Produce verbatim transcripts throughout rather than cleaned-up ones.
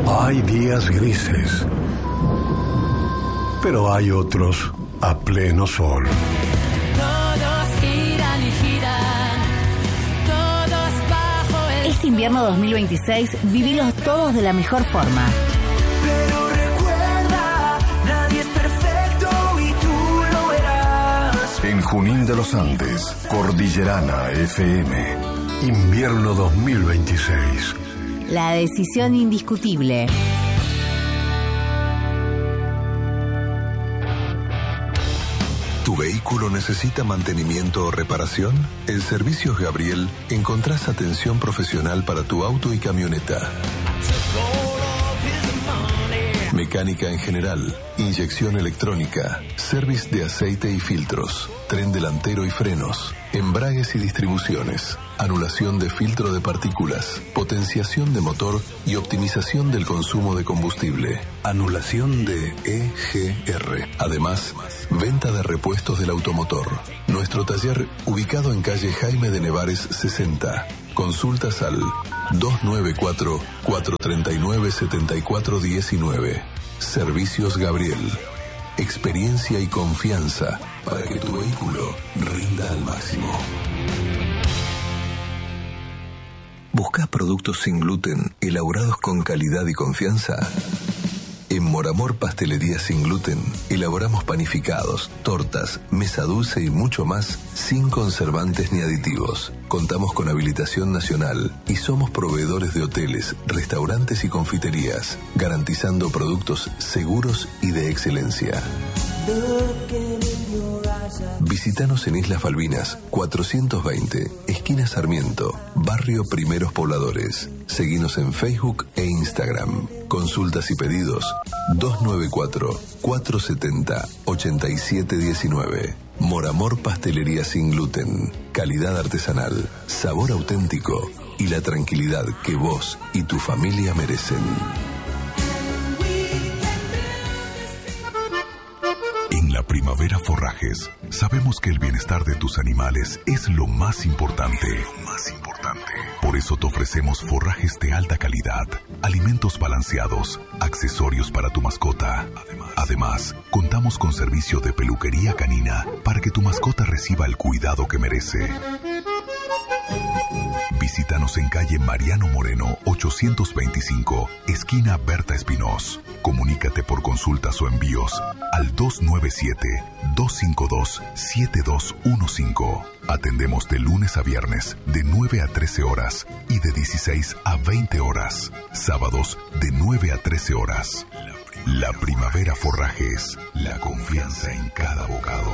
Hay días grises, pero hay otros a pleno sol. Todos giran y giran, todos bajo el... Este invierno dos mil veintiséis, vivilos todos de la mejor forma. Pero recuerda, nadie es perfecto y tú lo verás. En Junín de los Andes, Cordillerana F M. Invierno dos mil veintiséis. La decisión indiscutible. ¿Tu vehículo necesita mantenimiento o reparación? En Servicios Gabriel encontrás atención profesional para tu auto y camioneta. Mecánica en general, inyección electrónica, service de aceite y filtros, tren delantero y frenos, embragues y distribuciones, anulación de filtro de partículas, potenciación de motor y optimización del consumo de combustible, anulación de E G R. Además, venta de repuestos del automotor. Nuestro taller, ubicado en calle Jaime de Nevares sesenta. Consultas al dos nueve cuatro, cuatro tres nueve, siete cuatro uno nueve. Servicios Gabriel. Experiencia y confianza para que tu vehículo rinda al máximo. ¿Buscas productos sin gluten, elaborados con calidad y confianza? En Moramor Pastelería Sin Gluten elaboramos panificados, tortas, mesa dulce y mucho más sin conservantes ni aditivos. Contamos con habilitación nacional y somos proveedores de hoteles, restaurantes y confiterías, garantizando productos seguros y de excelencia. Visítanos en Islas Malvinas, cuatrocientos veinte, esquina Sarmiento, barrio Primeros Pobladores. Seguinos en Facebook e Instagram. Consultas y pedidos dos nueve cuatro, cuatro siete cero, ocho siete uno nueve. Moramor Pastelería Sin Gluten. Calidad artesanal, sabor auténtico y la tranquilidad que vos y tu familia merecen. En la Primavera Forrajes, sabemos que el bienestar de tus animales es lo más importante. Lo más importante. Por eso te ofrecemos forrajes de alta calidad, alimentos balanceados, accesorios para tu mascota. Además, Además, contamos con servicio de peluquería canina para que tu mascota reciba el cuidado que merece. Visítanos en calle Mariano Moreno, ochocientos veinticinco, esquina Berta Espinós. Comunícate por consultas o envíos al dos nueve siete, dos cinco dos, siete dos uno cinco. Atendemos de lunes a viernes de nueve a trece horas y de dieciséis a veinte horas. Sábados de nueve a trece horas. La Primavera Forrajes, la confianza en cada bocado.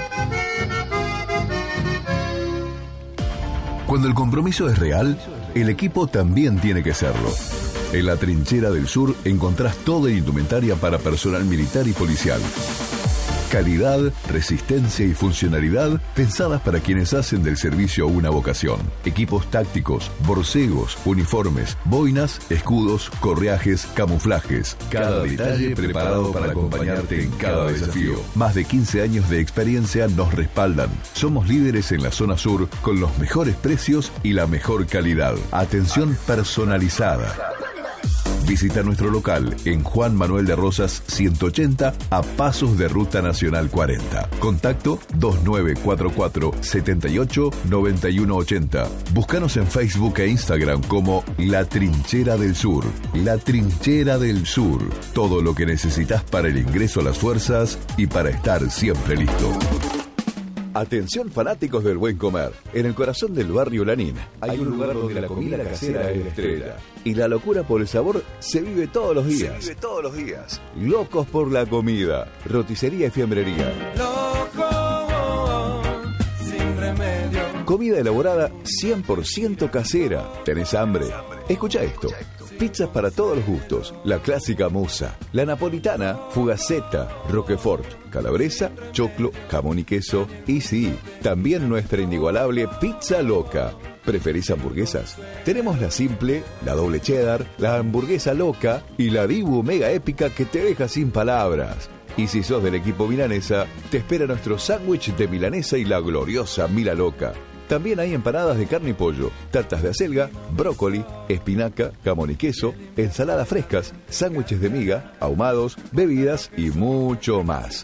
Cuando el compromiso es real, el equipo también tiene que serlo. En la Trinchera del Sur encontrás toda indumentaria para personal militar y policial. Calidad, resistencia y funcionalidad pensadas para quienes hacen del servicio una vocación. Equipos tácticos, borcegos, uniformes, boinas, escudos, correajes, camuflajes. Cada detalle preparado para acompañarte en cada desafío. Más de quince años de experiencia nos respaldan. Somos líderes en la zona sur con los mejores precios y la mejor calidad. Atención personalizada. Visita nuestro local en Juan Manuel de Rosas ciento ochenta a pasos de Ruta Nacional cuarenta. Contacto dos nueve cuatro cuatro, siete ocho, nueve uno ocho cero. Búscanos en Facebook e Instagram como La Trinchera del Sur. La Trinchera del Sur. Todo lo que necesitas para el ingreso a las fuerzas y para estar siempre listo. Atención fanáticos del buen comer. En el corazón del barrio Lanín hay un lugar donde la comida casera es la estrella. Y la locura por el sabor se vive todos los días. Se vive todos los días. Locos por la comida. Roticería y fiambrería. Loco, sin remedio. Comida elaborada cien por ciento casera. ¿Tenés hambre? Escucha esto. Pizzas para todos los gustos. La clásica musa, la napolitana, fugaceta, roquefort, calabresa, choclo, jamón y queso. Y sí, también nuestra inigualable pizza loca. ¿Preferís hamburguesas? Tenemos la simple, la doble cheddar, la hamburguesa loca y la Dibu mega épica que te deja sin palabras. Y si sos del equipo milanesa, te espera nuestro sándwich de milanesa y la gloriosa Mila Loca. También hay empanadas de carne y pollo, tartas de acelga, brócoli, espinaca, jamón y queso, ensaladas frescas, sándwiches de miga, ahumados, bebidas y mucho más.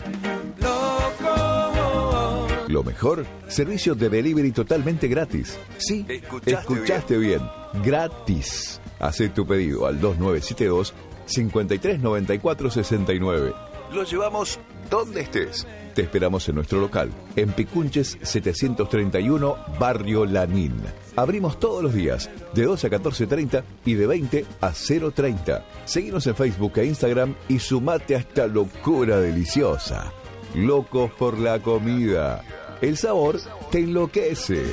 Lo mejor, servicio de delivery totalmente gratis. Sí, escuchaste, escuchaste bien. bien, gratis. Hacé tu pedido al dos nueve siete dos, cinco tres nueve cuatro seis nueve. Lo llevamos donde estés. Te esperamos en nuestro local, en Picunches setecientos treinta y uno, Barrio Lanín. Abrimos todos los días, de doce a catorce treinta y de veinte a cero treinta. Seguinos en Facebook e Instagram y sumate a esta locura deliciosa. Locos por la comida. El sabor te enloquece.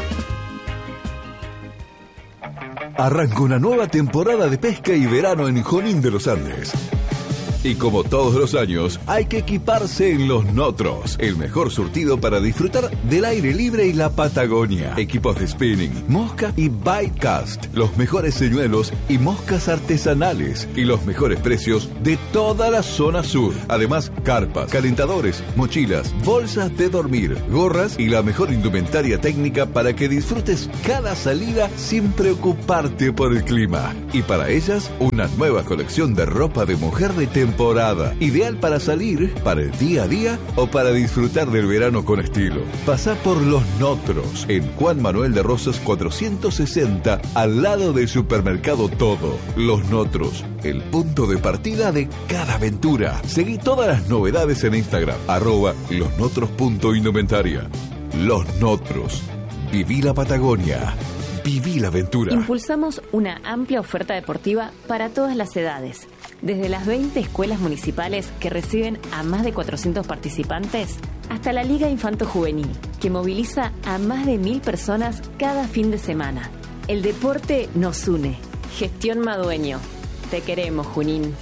Arranca una nueva temporada de pesca y verano en Junín de los Andes. Y como todos los años, hay que equiparse en Los Notros, el mejor surtido para disfrutar del aire libre y la Patagonia. Equipos de spinning, mosca y baitcast, los mejores señuelos y moscas artesanales y los mejores precios de toda la zona sur. Además, carpas, calentadores, mochilas, bolsas de dormir, gorras y la mejor indumentaria técnica para que disfrutes cada salida sin preocuparte por el clima. Y para ellas, una nueva colección de ropa de mujer de temporada. Temporada, ideal para salir, para el día a día o para disfrutar del verano con estilo. Pasá por Los Notros, en Juan Manuel de Rosas cuatrocientos sesenta, al lado del supermercado Todo. Los Notros, el punto de partida de cada aventura. Seguí todas las novedades en Instagram, arroba losnotros.indumentaria. Los Notros. Viví la Patagonia. Viví la aventura. Impulsamos una amplia oferta deportiva para todas las edades. Desde las veinte escuelas municipales que reciben a más de cuatrocientos participantes, hasta la Liga Infanto-Juvenil, que moviliza a más de mil personas cada fin de semana. El deporte nos une. Gestión Madueño. Te queremos, Junín.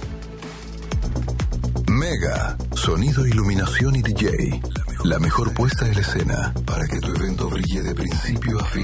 Mega. Sonido, iluminación y D J. La mejor puesta en la escena para que tu evento brille de principio a fin.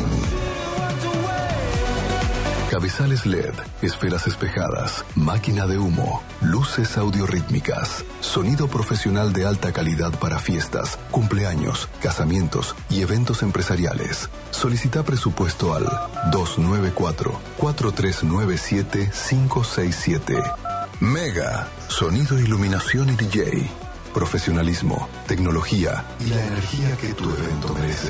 Cabezales L E D, esferas espejadas, máquina de humo, luces audiorítmicas, sonido profesional de alta calidad para fiestas, cumpleaños, casamientos y eventos empresariales. Solicita presupuesto al dos nueve cuatro, cuatro tres nueve siete, cinco seis siete. Mega, sonido, iluminación y D J. Profesionalismo, tecnología y la energía que tu evento merece.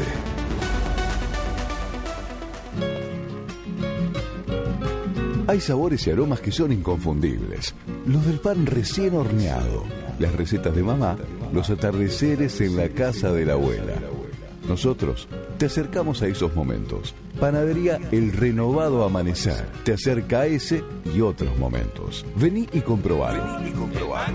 Hay sabores y aromas que son inconfundibles. Los del pan recién horneado, las recetas de mamá, los atardeceres en la casa de la abuela. Nosotros te acercamos a esos momentos. Panadería El Renovado Amanecer te acerca a ese y otros momentos. Vení y comprobalo. Vení y comprobalo.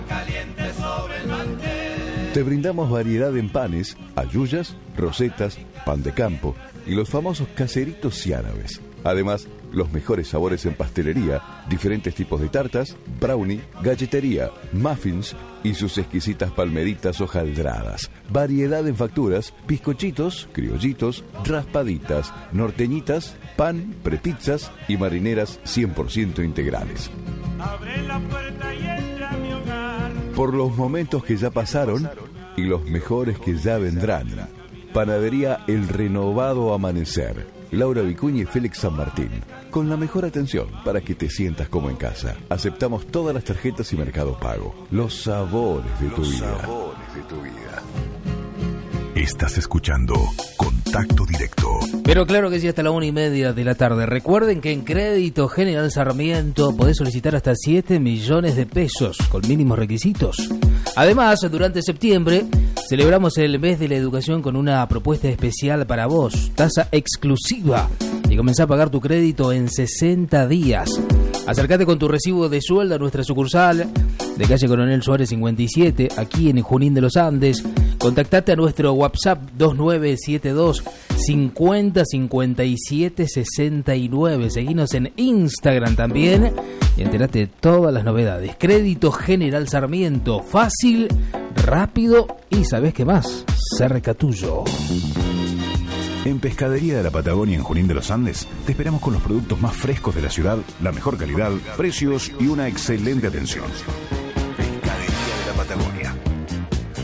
Te brindamos variedad en panes, ayuyas, rosetas, pan de campo y los famosos caseritos y árabes. Además, los mejores sabores en pastelería, diferentes tipos de tartas, brownie, galletería, muffins y sus exquisitas palmeritas hojaldradas. Variedad en facturas, bizcochitos, criollitos, raspaditas, norteñitas, pan, prepizzas y marineras cien por ciento integrales. Abre la puerta y entra a mi hogar. Por los momentos que ya pasaron y los mejores que ya vendrán. Panadería El Renovado Amanecer. Laura Vicuña y Félix San Martín, con la mejor atención para que te sientas como en casa. Aceptamos todas las tarjetas y Mercado Pago. Los sabores de tu vida. Los sabores de tu vida. Estás escuchando Contacto Directo. Pero claro que sí, hasta la una y media de la tarde. Recuerden que en Crédito General Sarmiento podés solicitar hasta siete millones de pesos con mínimos requisitos. Además, durante septiembre celebramos el mes de la educación con una propuesta especial para vos. Tasa exclusiva y comenzá a pagar tu crédito en sesenta días. Acércate con tu recibo de sueldo a nuestra sucursal de calle Coronel Suárez cincuenta y siete, aquí en Junín de los Andes. Contactate a nuestro WhatsApp dos nueve siete dos, cincuenta, cincuenta y siete, sesenta y nueve. Seguinos en Instagram también y enterate de todas las novedades. Crédito General Sarmiento, fácil, rápido y ¿sabés qué más? Cerca tuyo. En Pescadería de la Patagonia en Junín de los Andes te esperamos con los productos más frescos de la ciudad, la mejor calidad, precios y una excelente atención. Pescadería de la Patagonia.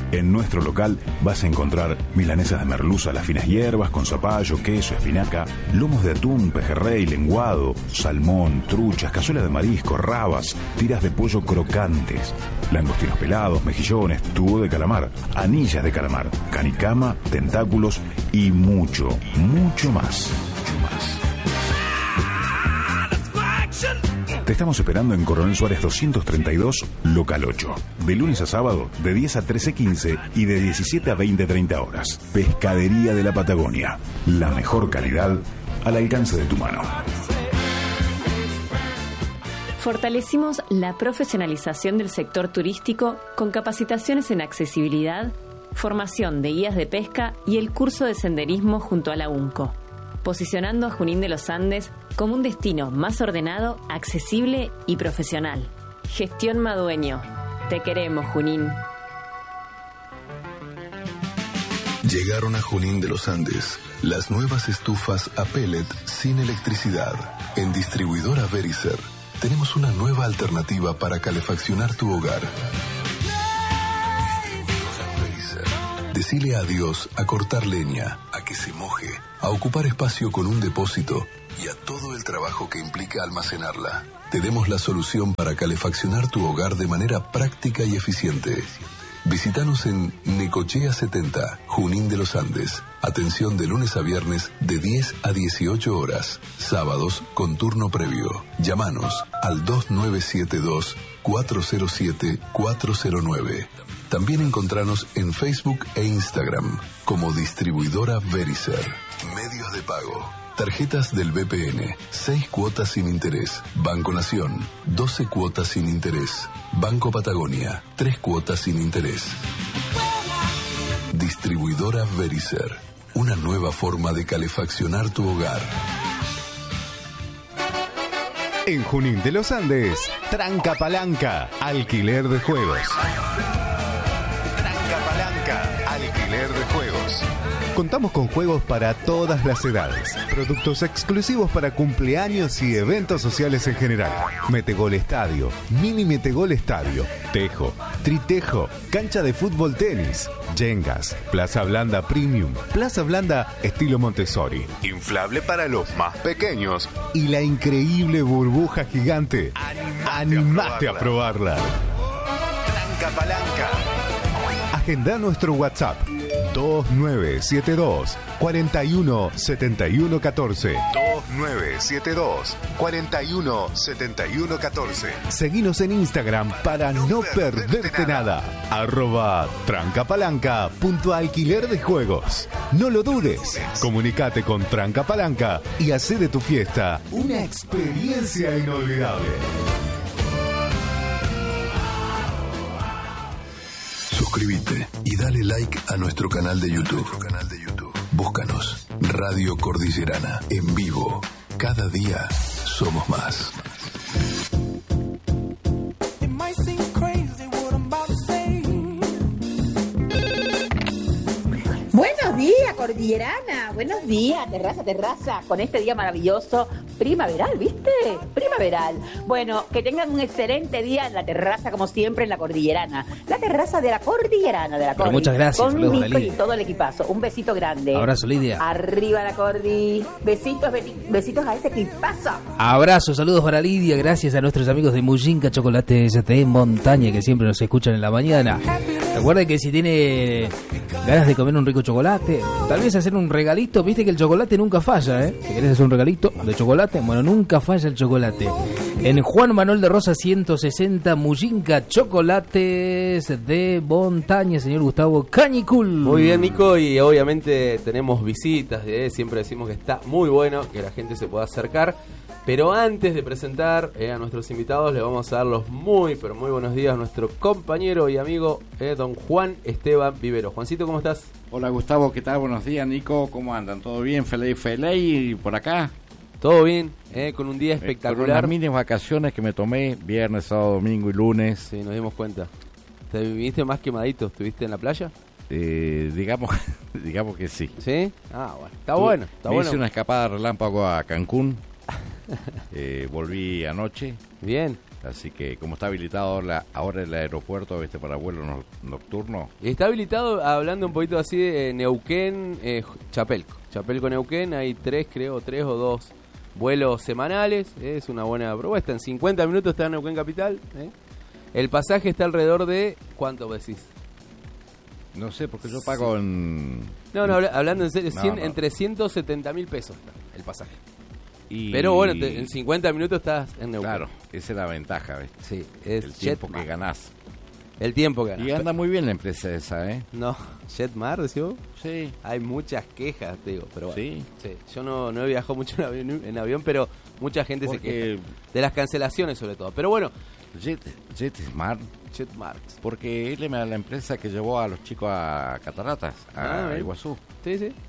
En nuestro local vas a encontrar milanesas de merluza a las finas hierbas con zapallo, queso, espinaca, lomos de atún, pejerrey, lenguado, salmón, truchas, cazuela de marisco, rabas, tiras de pollo crocantes, langostinos pelados, mejillones, tubo de calamar, anillas de calamar, canicama, tentáculos y mucho, mucho más. Mucho más. Te estamos esperando en Coronel Suárez doscientos treinta y dos, local ocho. De lunes a sábado, de diez a trece quince y de diecisiete a veinte treinta horas. Pescadería de la Patagonia. La mejor calidad al alcance de tu mano. Fortalecimos la profesionalización del sector turístico con capacitaciones en accesibilidad, formación de guías de pesca y el curso de senderismo junto a la UNCO, posicionando a Junín de los Andes como un destino más ordenado, accesible y profesional. Gestión Madueño. Te queremos, Junín. Llegaron a Junín de los Andes las nuevas estufas a pellet sin electricidad. En Distribuidora Vericer tenemos una nueva alternativa para calefaccionar tu hogar. Decile adiós a cortar leña, a que se moje, a ocupar espacio con un depósito y a todo el trabajo que implica almacenarla. Tenemos la solución para calefaccionar tu hogar de manera práctica y eficiente. Visítanos en Necochea setenta, Junín de los Andes. Atención de lunes a viernes de diez a dieciocho horas. Sábados con turno previo. Llámanos al dos nueve siete dos, cuatro cero siete, cuatro cero nueve. También encontranos en Facebook e Instagram como Distribuidora Vericer. Medios de pago. Tarjetas del B P N, seis cuotas sin interés. Banco Nación, doce cuotas sin interés. Banco Patagonia, tres cuotas sin interés. Distribuidora Vericer. Una nueva forma de calefaccionar tu hogar. En Junín de los Andes, Tranca Palanca, alquiler de juegos. Alquiler de juegos. Contamos con juegos para todas las edades. Productos exclusivos para cumpleaños y eventos sociales en general. Metegol Estadio, Mini Metegol Estadio, Tejo, Tritejo, cancha de fútbol tenis, Jengas, Plaza Blanda Premium, Plaza Blanda estilo Montessori, inflable para los más pequeños y la increíble burbuja gigante. Animate a probarla. Tranca Palanca. Agenda nuestro WhatsApp dos nueve siete dos, cuatro uno siete uno uno cuatro. dos nueve siete dos, cuatro uno siete uno uno cuatro. Seguinos en Instagram para no, no perderte, perderte nada. nada. Arroba trancapalanca punto alquiler de juegos. No lo dudes. Comunicate con Tranca Palanca y hacé de tu fiesta una experiencia inolvidable. Suscríbete y dale like a nuestro canal de YouTube. Nuestro canal de YouTube. Búscanos Radio Cordillerana en vivo. Cada día somos más. Buenos días, Cordillerana. Buenos días, terraza, terraza. Con este día maravilloso, primaveral, ¿viste? Primaveral. Bueno, que tengan un excelente día en la terraza, como siempre, en la Cordillerana. La terraza de la Cordillerana, de la Cordi. Muchas gracias. Con Saludos, Nico y todo el equipazo. Un besito grande. Abrazo, Lidia. Arriba la Cordi. Besitos, besitos a ese equipazo. Abrazo, saludos para Lidia. Gracias a nuestros amigos de Mujinca Chocolates de Montaña, que siempre nos escuchan en la mañana. Recuerden que si tiene ganas de comer un rico chocolate, tal vez hacer un regalito, viste que el chocolate nunca falla, ¿eh? Si querés hacer un regalito de chocolate, bueno, nunca falla el chocolate. En Juan Manuel de Rosa ciento sesenta, Mujinca Chocolates de Montaña, señor Gustavo Cañicul. Muy bien, Nico, y obviamente tenemos visitas, ¿eh? Siempre decimos que está muy bueno que la gente se pueda acercar. Pero antes de presentar eh, a nuestros invitados, le vamos a dar los muy, pero muy buenos días a nuestro compañero y amigo, eh, don Juan Esteban Vivero. Juancito, ¿cómo estás? Hola, Gustavo, ¿qué tal? Buenos días, Nico, ¿cómo andan? ¿Todo bien? ¿Feliz, feliz? ¿Y por acá? Todo bien, eh, con un día espectacular. Eh, con unas mini vacaciones que me tomé viernes, sábado, domingo y lunes. Sí, nos dimos cuenta. ¿Te viniste más quemadito? ¿Estuviste en la playa? Eh, digamos, digamos que sí. ¿Sí? Ah, bueno. Está Tú, bueno, está me bueno. Hice una escapada relámpago a Cancún. Eh, volví anoche. Bien. Así que como está habilitado la, ahora el aeropuerto este para vuelo no, nocturno. Está habilitado, hablando un poquito así de Neuquén, eh, Chapelco. Chapelco, Neuquén, hay tres, creo, tres o dos vuelos semanales. Eh, es una buena propuesta. En cincuenta minutos está en Neuquén Capital. Eh. El pasaje está alrededor de... ¿Cuánto decís? No sé, porque yo pago sí. en... No, no, hablando en serio, no, cien, no. entre ciento setenta mil pesos el pasaje. Y... Pero bueno, te, en cincuenta minutos estás en Neuquén. Claro, esa es la ventaja, ¿ves? Sí, es el tiempo Jetmar. que ganás. El tiempo que ganás. Y anda muy bien la empresa esa, ¿eh? No, Jetmar, ¿decís vos? Sí. Hay muchas quejas, te digo, pero bueno. Sí. Sí. Yo no, no he viajado mucho en avión, en avión pero mucha gente Porque... se queja. De las cancelaciones sobre todo. Pero bueno. Jet, Jetmar. Jetmar. Porque él es la empresa que llevó a los chicos a Cataratas, a ah, Iguazú. Sí, sí.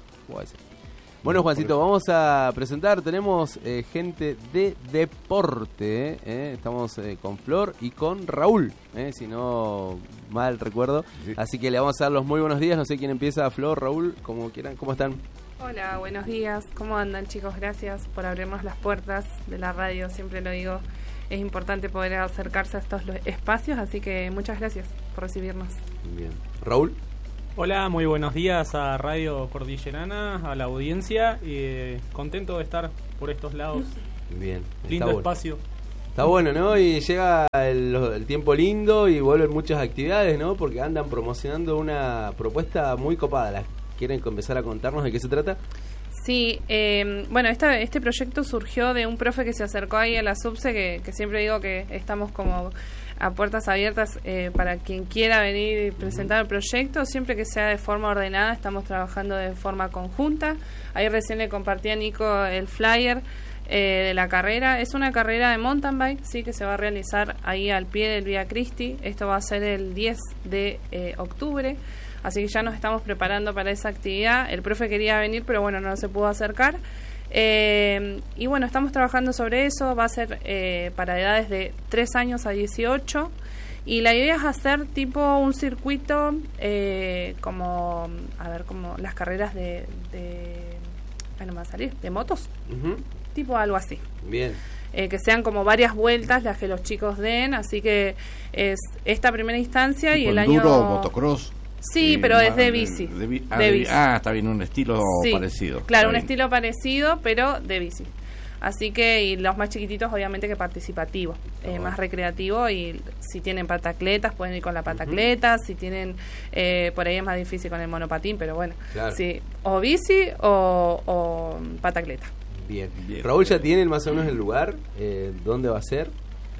Bueno, Juancito, vamos a presentar, tenemos eh, gente de deporte, eh, estamos eh, con Flor y con Raúl, eh, si no mal recuerdo, sí. Así que le vamos a dar los muy buenos días, no sé quién empieza, Flor, Raúl, como quieran, ¿cómo están? Hola, buenos días, ¿cómo andan chicos? Gracias por abrirnos las puertas de la radio, siempre lo digo, es importante poder acercarse a estos espacios, así que muchas gracias por recibirnos. Bien, Raúl. Hola, muy buenos días a Radio Cordillerana, a la audiencia y eh, contento de estar por estos lados. Bien, lindo bueno. espacio. Está bueno, ¿no? Y llega el, el tiempo lindo y vuelven muchas actividades, ¿no? Porque andan promocionando una propuesta muy copada. ¿Quieren empezar a contarnos de qué se trata? Sí, eh, bueno, esta, este proyecto surgió de un profe que se acercó ahí a la SUBSE, que, que siempre digo que estamos como a puertas abiertas eh, para quien quiera venir y presentar el proyecto, siempre que sea de forma ordenada, estamos trabajando de forma conjunta. Ahí recién le compartí a Nico el flyer eh, de la carrera. Es una carrera de mountain bike, sí, que se va a realizar ahí al pie del Vía Cristi. Esto va a ser el diez de octubre. Así que ya nos estamos preparando para esa actividad. El profe quería venir, pero bueno, no se pudo acercar. Eh, y bueno, estamos trabajando sobre eso. Va a ser eh, para edades de tres años a dieciocho. Y la idea es hacer tipo un circuito eh, como, a ver, como las carreras de, de bueno, me va a salir, de motos. Uh-huh. Tipo algo así. Bien. Eh, que sean como varias vueltas las que los chicos den. Así que es esta primera instancia y el enduro, año... motocross. Sí, eh, pero es de bici. De, de, ah, de bici. Ah, está bien, un estilo sí, parecido. Claro, un bien. estilo parecido, pero de bici. Así que, y los más chiquititos, obviamente que participativo, eh, oh. más recreativo. Y si tienen patacletas, pueden ir con la patacleta. Uh-huh. Si tienen, eh, por ahí es más difícil con el monopatín, pero bueno, claro. Sí, o bici o, o patacleta. Bien. Bien. Raúl, ¿ya tienen más o menos el lugar? Eh, ¿Dónde va a ser?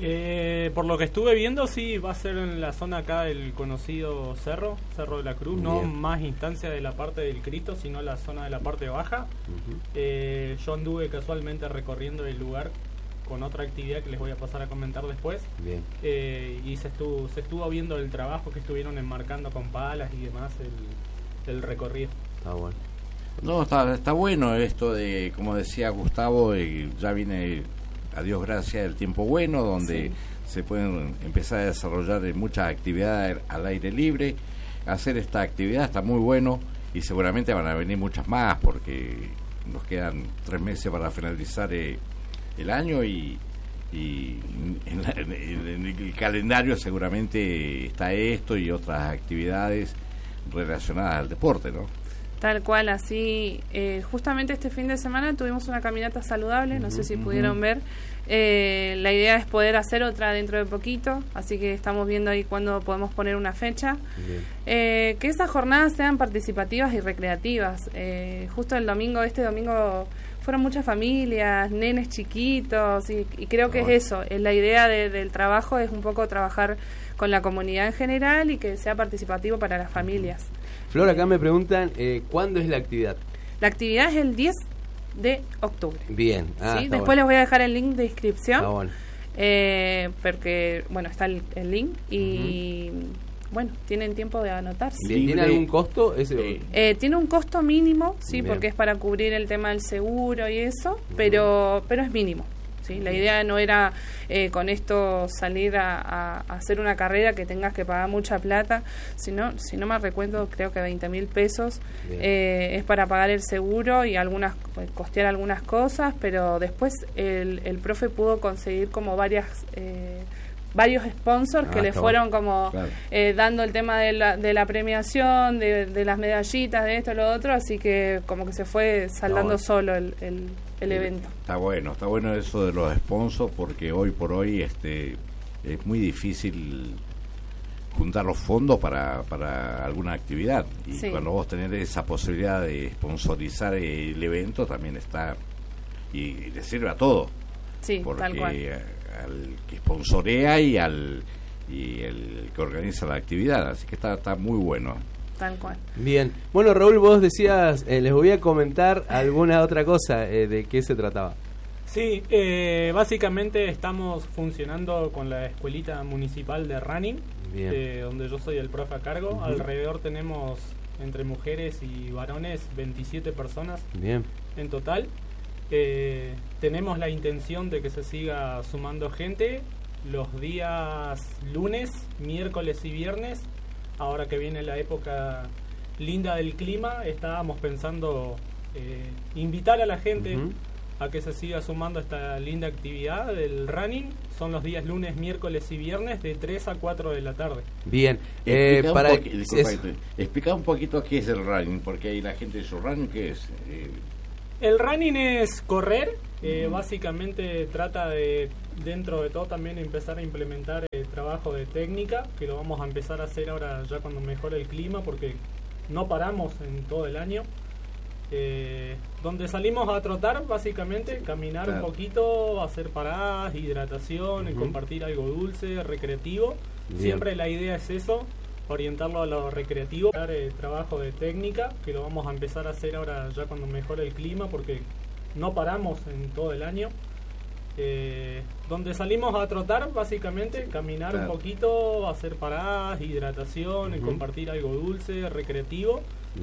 Eh, por lo que estuve viendo, sí, va a ser en la zona acá del conocido cerro, Cerro de la Cruz, bien. No más instancia de la parte del Cristo, sino la zona de la parte baja. Uh-huh. eh, yo anduve casualmente recorriendo el lugar con otra actividad que les voy a pasar a comentar después. Bien. Eh, y se estuvo, se estuvo viendo el trabajo que estuvieron enmarcando con palas y demás el, el recorrido. Está bueno. No, está, está bueno esto de, como decía Gustavo, eh, ya viene... a Dios gracias, el tiempo bueno, donde sí. se pueden empezar a desarrollar muchas actividades al aire libre. Hacer esta actividad está muy bueno y seguramente van a venir muchas más porque nos quedan tres meses para finalizar eh, el año y, y en, la, en, en el calendario seguramente está esto y otras actividades relacionadas al deporte, ¿no? Tal cual, así, eh, justamente este fin de semana tuvimos una caminata saludable, no uh-huh, sé si uh-huh. pudieron ver, eh, la idea es poder hacer otra dentro de poquito, así que estamos viendo ahí cuándo podemos poner una fecha, eh, que esas jornadas sean participativas y recreativas, eh, justo el domingo, este domingo fueron muchas familias, nenes chiquitos, y, y creo que oh. es eso, es la idea de, del trabajo es un poco trabajar con la comunidad en general y que sea participativo para las familias. Flor, acá me preguntan, eh, ¿cuándo es la actividad? La actividad es el diez de octubre. Bien. Ah, ¿sí? Después bueno. les voy a dejar el link de inscripción. Está bueno. Eh, porque, bueno, está el, el link y, uh-huh. bueno, tienen tiempo de anotarse. ¿Tiene algún costo? Ese? Eh, tiene un costo mínimo, sí, bien. Porque es para cubrir el tema del seguro y eso, uh-huh. pero, pero es mínimo. ¿sí? La idea no era eh, con esto salir a, a, a hacer una carrera que tengas que pagar mucha plata, sino, si no me recuerdo, creo que veinte mil pesos eh, es para pagar el seguro y algunas costear algunas cosas, pero después el, el profe pudo conseguir como varias eh, varios sponsors Ah, que le está fueron bueno. como Claro. eh, dando el tema de la, de la premiación, de, de las medallitas, de esto, lo otro, así que como que se fue saldando bueno. solo el, el, el evento. Está bueno, está bueno eso de los sponsors porque hoy por hoy este es muy difícil juntar los fondos para, para alguna actividad y Sí. cuando vos tenés esa posibilidad de sponsorizar el evento también está y le sirve a todo Sí, porque tal cual. eh, al que sponsorea y al y el que organiza la actividad, así que está, está muy bueno. Tal cual. Bien. Bueno, Raúl, vos decías, eh, les voy a comentar alguna otra cosa, eh, de qué se trataba. Sí, eh, básicamente estamos funcionando con la escuelita municipal de running, Bien. eh, donde yo soy el profe a cargo. Ujú. Alrededor tenemos entre mujeres y varones veintisiete personas Bien. en total. Eh, tenemos la intención de que se siga sumando gente los días lunes, miércoles y viernes. Ahora que viene la época linda del clima, estábamos pensando eh, invitar a la gente Ujú. a que se siga sumando a esta linda actividad del running. Son los días lunes, miércoles y viernes de tres a cuatro de la tarde. Bien. Eh, Explica, para un poqui- disculpa, es- explica un poquito qué es el running, porque ahí la gente dice, ¿running qué es? Eh, El running es correr, eh, básicamente trata de, dentro de todo, también empezar a implementar el trabajo de técnica, que lo vamos a empezar a hacer ahora ya cuando mejore el clima, porque no paramos en todo el año. Eh, donde salimos a trotar, básicamente, caminar Claro. un poquito, hacer paradas, hidratación, Ujú. compartir algo dulce, recreativo. Bien. Siempre la idea es eso, orientarlo a lo recreativo, dar el trabajo de técnica, que lo vamos a empezar a hacer ahora ya cuando mejore el clima, porque no paramos en todo el año. Eh, donde salimos a trotar, básicamente, caminar Claro. un poquito, hacer paradas, hidratación, Ujú. compartir algo dulce, recreativo.